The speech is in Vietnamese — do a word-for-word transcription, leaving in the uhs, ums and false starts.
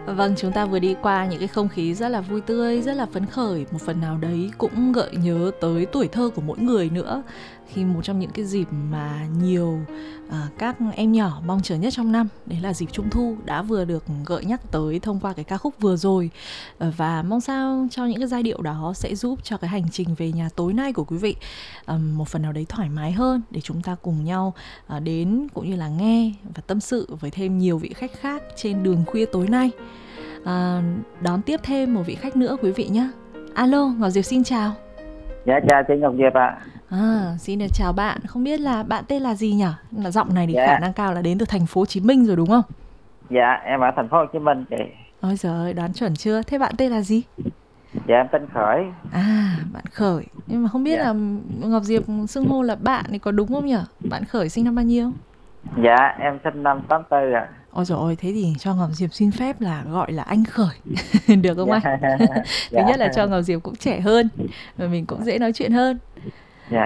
Vâng, chúng ta vừa đi qua những cái không khí rất là vui tươi, rất là phấn khởi. Một phần nào đấy cũng gợi nhớ tới tuổi thơ của mỗi người nữa. Khi một trong những cái dịp mà nhiều à, các em nhỏ mong chờ nhất trong năm, đấy là dịp Trung Thu, đã vừa được gợi nhắc tới thông qua cái ca khúc vừa rồi. à, Và mong sao cho những cái giai điệu đó sẽ giúp cho cái hành trình về nhà tối nay của quý vị à, một phần nào đấy thoải mái hơn, để chúng ta cùng nhau à, đến cũng như là nghe và tâm sự với thêm nhiều vị khách khác trên đường khuya tối nay. À, đón tiếp thêm một vị khách nữa quý vị nhé. Alo, Ngọc Diệp xin chào. Dạ chào chị Ngọc Diệp ạ. À, xin được chào bạn. Không biết là bạn tên là gì nhỉ? Là giọng này thì Dạ. khả năng cao là đến từ thành phố Hồ Chí Minh rồi đúng không? Dạ em ở thành phố Hồ Chí Minh chị. Ôi giời ơi, đoán chuẩn chưa? Thế bạn tên là gì? Dạ em tên Khởi. À, bạn Khởi. Nhưng mà không biết Dạ. là Ngọc Diệp xưng hô là bạn thì có đúng không nhỉ? Bạn Khởi sinh năm bao nhiêu? Dạ em sinh năm tám tư ạ. Ôi dồi ôi, thế thì cho Ngọc Diệp xin phép là gọi là anh Khởi. Được không Dạ. anh? Thứ Dạ. nhất là cho Ngọc Diệp cũng trẻ hơn và mình cũng dễ nói chuyện hơn.